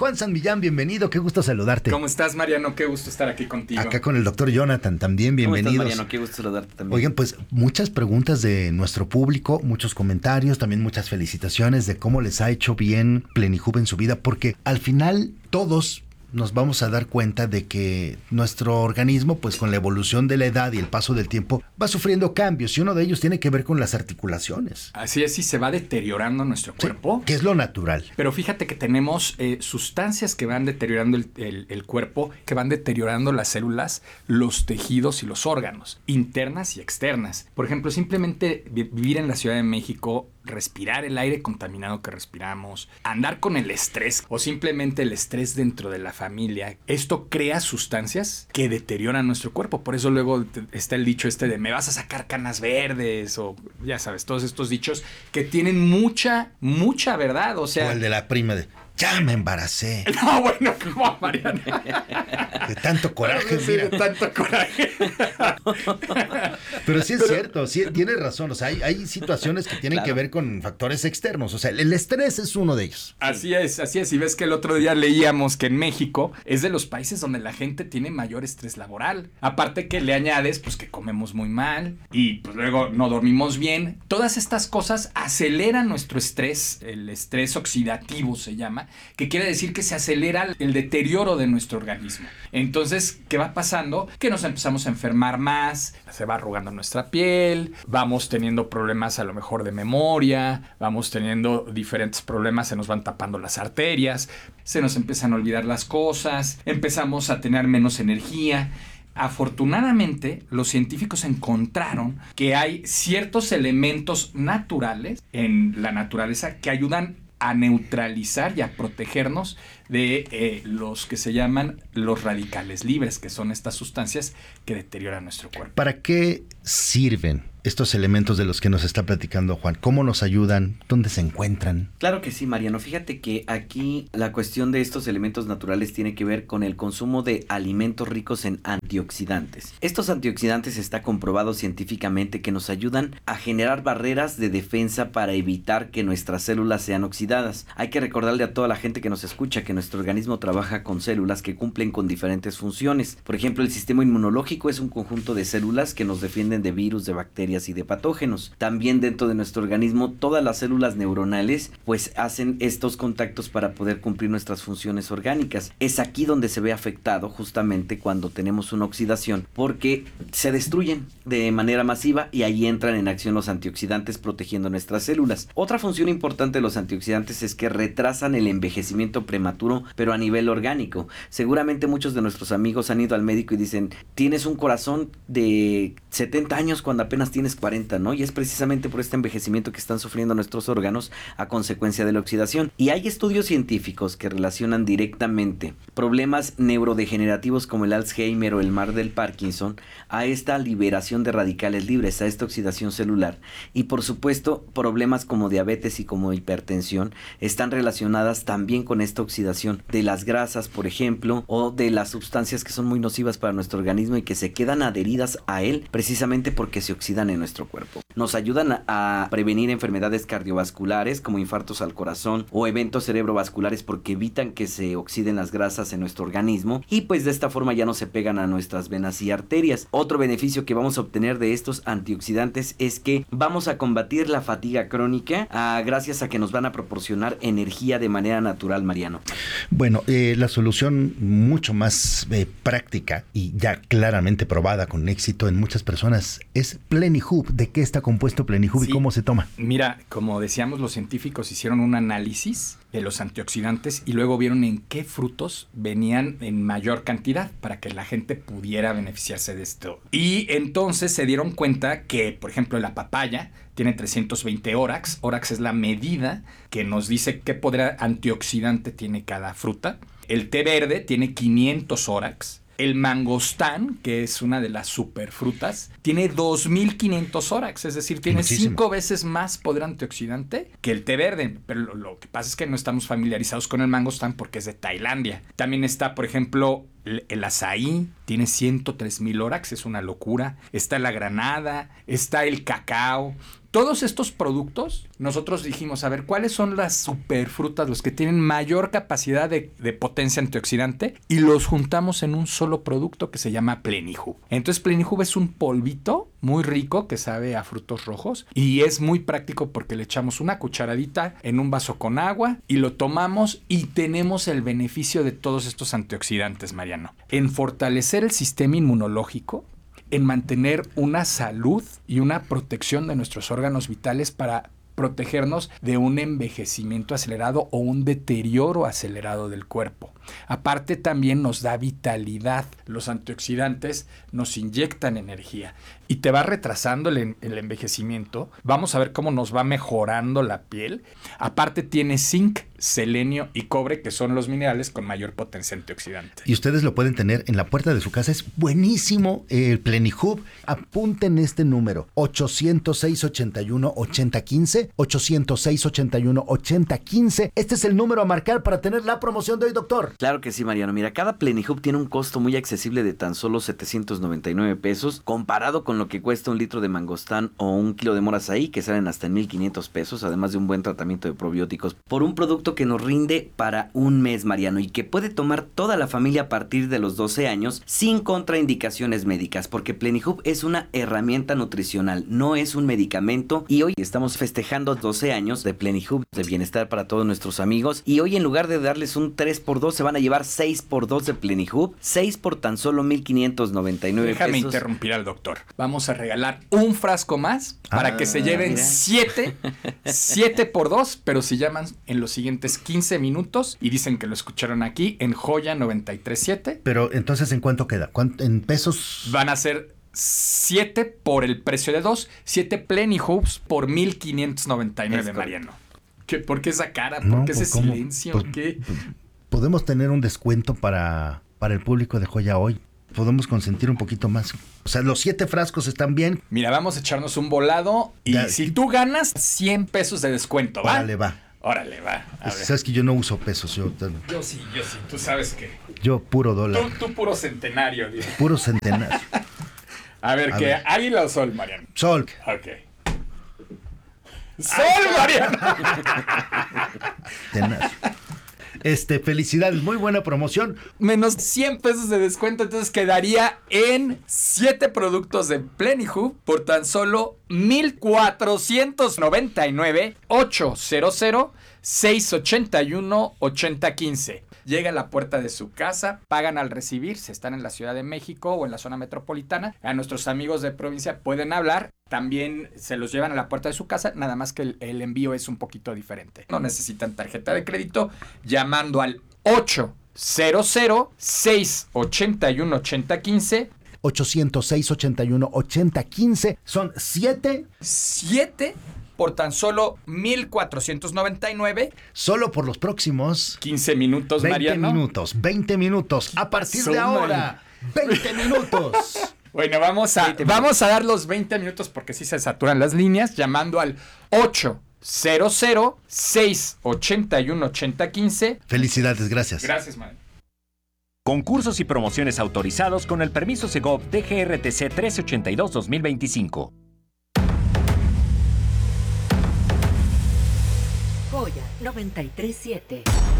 Juan San Millán, bienvenido, qué gusto saludarte. ¿Cómo estás, Mariano? Qué gusto estar aquí contigo. Acá con el doctor Jonathan también, bienvenidos. ¿Cómo estás, Mariano? Qué gusto saludarte también. Oigan, pues muchas preguntas de nuestro público, muchos comentarios, también muchas felicitaciones de cómo les ha hecho bien Plenihub en su vida, porque al final todos nos vamos a dar cuenta de que nuestro organismo, pues con la evolución de la edad y el paso del tiempo, va sufriendo cambios y uno de ellos tiene que ver con las articulaciones. Así es, y se va deteriorando nuestro cuerpo. Que es lo natural. Pero fíjate que tenemos sustancias que van deteriorando el cuerpo, que van deteriorando las células, los tejidos y los órganos, internas y externas. Por ejemplo, simplemente vivir en la Ciudad de México, respirar el aire contaminado que respiramos, andar con el estrés o simplemente el estrés dentro de la familia, esto crea sustancias que deterioran nuestro cuerpo. Por eso luego está el dicho de me vas a sacar canas verdes o ya sabes, todos estos dichos que tienen mucha verdad. O sea, o el de la prima de ya me embaracé. No, bueno, ¿cómo, Mariano? De tanto coraje, sí, mira. de tanto coraje. Pero sí es cierto, sí, tienes razón. O sea, hay situaciones que tienen que ver con factores externos. O sea, el estrés es uno de ellos. Así es. Y ves que el otro día leíamos que en México es de los países donde la gente tiene mayor estrés laboral. Aparte que le añades, pues que comemos muy mal y pues luego no dormimos bien. Todas estas cosas aceleran nuestro estrés, el estrés oxidativo se llama, que quiere decir que se acelera el deterioro de nuestro organismo. Entonces, ¿qué va pasando? Que nos empezamos a enfermar más, se va arrugando nuestra piel, vamos teniendo problemas a lo mejor de memoria, vamos teniendo diferentes problemas, se nos van tapando las arterias, se nos empiezan a olvidar las cosas, empezamos a tener menos energía. Afortunadamente, los científicos encontraron que hay ciertos elementos naturales en la naturaleza que ayudan a neutralizar y a protegernos de los que se llaman los radicales libres, que son estas sustancias que deterioran nuestro cuerpo. ¿Para qué sirven estos elementos de los que nos está platicando Juan? ¿Cómo nos ayudan? ¿Dónde se encuentran? Claro que sí, Mariano. Fíjate que aquí la cuestión de estos elementos naturales tiene que ver con el consumo de alimentos ricos en antioxidantes. Estos antioxidantes está comprobado científicamente que nos ayudan a generar barreras de defensa para evitar que nuestras células sean oxidadas. Hay que recordarle a toda la gente que nos escucha que nuestro organismo trabaja con células que cumplen con diferentes funciones. Por ejemplo, el sistema inmunológico es un conjunto de células que nos defienden de virus, de bacterias y de patógenos. También dentro de nuestro organismo todas las células neuronales pues hacen estos contactos para poder cumplir nuestras funciones orgánicas. Es aquí donde se ve afectado justamente cuando tenemos una oxidación, porque se destruyen de manera masiva y ahí entran en acción los antioxidantes protegiendo nuestras células. Otra función importante de los antioxidantes es que retrasan el envejecimiento prematuro, pero a nivel orgánico. Seguramente muchos de nuestros amigos han ido al médico y dicen, tienes un corazón de 70 años cuando apenas tienes 40, ¿no? Y es precisamente por este envejecimiento que están sufriendo nuestros órganos a consecuencia de la oxidación. Y hay estudios científicos que relacionan directamente problemas neurodegenerativos como el Alzheimer o el mal del Parkinson a esta liberación de radicales libres, a esta oxidación celular. Y por supuesto, problemas como diabetes y como hipertensión están relacionadas también con esta oxidación de las grasas, por ejemplo, o de las sustancias que son muy nocivas para nuestro organismo y que se quedan adheridas a él precisamente porque se oxidan en nuestro cuerpo. Nos ayudan a prevenir enfermedades cardiovasculares como infartos al corazón o eventos cerebrovasculares porque evitan que se oxiden las grasas en nuestro organismo y pues de esta forma ya no se pegan a nuestras venas y arterias. Otro beneficio que vamos a obtener de estos antioxidantes es que vamos a combatir la fatiga crónica gracias a que nos van a proporcionar energía de manera natural, Mariano. Bueno, la solución mucho más práctica y ya claramente probada con éxito en muchas personas es Plenihub. ¿De qué está compuesto Plenihub y cómo se toma? Mira, como decíamos, los científicos hicieron un análisis de los antioxidantes y luego vieron en qué frutos venían en mayor cantidad para que la gente pudiera beneficiarse de esto. Y entonces se dieron cuenta que, por ejemplo, la papaya tiene 320 órax. Órax es la medida que nos dice qué poder antioxidante tiene cada fruta. El té verde tiene 500 órax. El mangostán, que es una de las superfrutas, tiene 2500 órax, es decir, tiene 5 veces más poder antioxidante que el té verde. Pero lo que pasa es que no estamos familiarizados con el mangostán porque es de Tailandia. También está, por ejemplo, el azaí, tiene 103,000 órax, es una locura. Está la granada, está el cacao, Todos estos productos, nosotros dijimos, a ver, ¿cuáles son las superfrutas, los que tienen mayor capacidad de potencia antioxidante? Y los juntamos en un solo producto que se llama Plenihub. Entonces, Plenihub es un polvito muy rico que sabe a frutos rojos y es muy práctico porque le echamos una cucharadita en un vaso con agua y lo tomamos y tenemos el beneficio de todos estos antioxidantes, Mariano. En fortalecer el sistema inmunológico, en mantener una salud y una protección de nuestros órganos vitales para protegernos de un envejecimiento acelerado o un deterioro acelerado del cuerpo. Aparte, también nos da vitalidad. Los antioxidantes nos inyectan energía y te va retrasando el envejecimiento. Vamos a ver cómo nos va mejorando la piel. Aparte, tiene zinc, selenio y cobre, que son los minerales con mayor potencia antioxidante. Y ustedes lo pueden tener en la puerta de su casa. Es buenísimo el Plenihub. Apunten este número: 806-81-8015. 806-81-8015. Este es el número a marcar para tener la promoción de hoy, doctor. Claro que sí, Mariano. Mira, cada Plenihub tiene un costo muy accesible de tan solo 799 pesos, comparado con lo que cuesta un litro de mangostán o un kilo de moras-ahí, que salen hasta en 1,500 pesos, además de un buen tratamiento de probióticos, por un producto que nos rinde para un mes, Mariano, y que puede tomar toda la familia a partir de los 12 años sin contraindicaciones médicas, porque Plenihub es una herramienta nutricional, no es un medicamento. Y hoy estamos festejando 12 años de Plenihub, de bienestar para todos nuestros amigos, y hoy en lugar de darles un 3x2 se van a llevar 6x2 de Plenihub, 6 por tan solo 1,599 pesos. Déjame interrumpir al doctor. Vamos a regalar un frasco más para que se lleven 7 por 2, pero si llaman en los siguientes 15 minutos y dicen que lo escucharon aquí en Joya 93.7. Pero entonces, ¿en cuánto queda? ¿En pesos? Van a ser 7 por el precio de 2, 7 Plenihubs por 1,599, Mariano. ¿Por qué esa cara? ¿Por qué ese silencio? Pues, ¿Qué? Podemos tener un descuento para el público de Joya hoy. Podemos consentir un poquito más. O sea, los 7 frascos están bien. Mira, vamos a echarnos un volado y si tú ganas, 100 pesos de descuento, ¿va? Órale, va. Sabes que yo no uso pesos. Yo sí. Tú sabes que. Yo puro dólar. Tú puro centenario. Digo. Puro centenario. A ver, ¿águila o sol, Mariano? Sol. Ok. ¡Sol, Mariano! Tenaz. Felicidades, muy buena promoción. Menos 100 pesos de descuento, entonces quedaría en 7 productos de Plenihub por tan solo 1,499 800 681 8015. Llega a la puerta de su casa, pagan al recibir, si están en la Ciudad de México o en la zona metropolitana. A nuestros amigos de provincia pueden hablar. También se los llevan a la puerta de su casa, nada más que el envío es un poquito diferente. No necesitan tarjeta de crédito, llamando al 800-681-8015. 806-81-8015. Son 7 por tan solo 1,499. Solo por los próximos 15 minutos, 20 Mariano. 20 minutos. A partir de ahora, 20 minutos. Bueno, vamos a dar los 20 minutos porque sí se saturan las líneas, llamando al 800-681-8015. Felicidades, gracias. Gracias, Mariano. Concursos y promociones autorizados con el permiso Segov DGRTC 1382-2025. Joya 93.7.